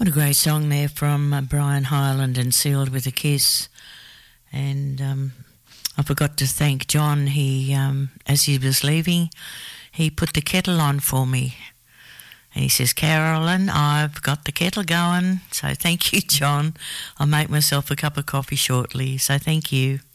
What a great song there from Brian Hyland and Sealed with a Kiss. And I forgot to thank John. He, as he was leaving, he put the kettle on for me. And he says, Carolyn, I've got the kettle going. So thank you, John. I'll make myself a cup of coffee shortly. So thank you.